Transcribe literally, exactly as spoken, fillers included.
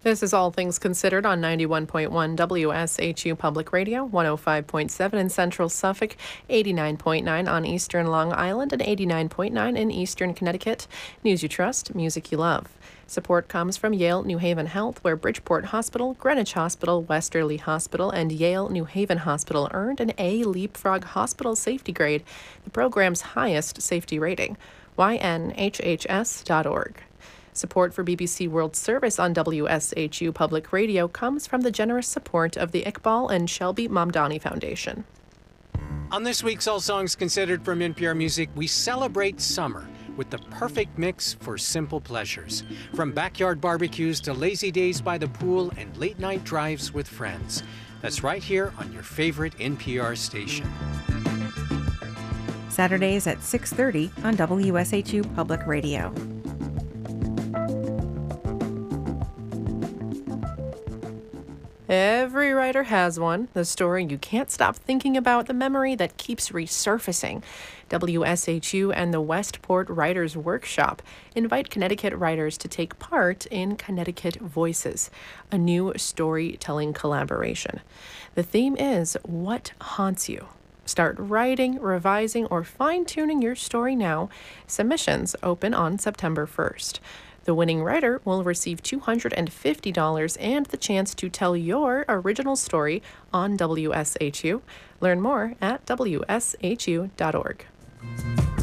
This is All Things Considered on ninety-one point one W S H U Public Radio, one oh five point seven in Central Suffolk, eighty-nine point nine on Eastern Long Island, and eighty-nine point nine in Eastern Connecticut. News you trust, music you love. Support comes from Yale New Haven Health, where Bridgeport Hospital, Greenwich Hospital, Westerly Hospital, and Yale New Haven Hospital earned an A Leapfrog Hospital Safety Grade, the program's highest safety rating. Y N H H S dot org. Support for B B C World Service on W S H U Public Radio comes from the generous support of the Iqbal and Shelby Mamdani Foundation. On this week's All Songs Considered from N P R Music, we celebrate summer with the perfect mix for simple pleasures. From backyard barbecues to lazy days by the pool and late night drives with friends. That's right here on your favorite N P R station. Saturdays at six thirty on W S H U Public Radio. Every writer has one, the story you can't stop thinking about, the memory that keeps resurfacing. W S H U and the Westport Writers Workshop invite Connecticut writers to take part in Connecticut Voices, a new storytelling collaboration. The theme is What Haunts You? Start writing, revising, or fine-tuning your story now. Submissions open on September first. The winning writer will receive two hundred fifty dollars and the chance to tell your original story on W S H U. Learn more at W S H U dot org.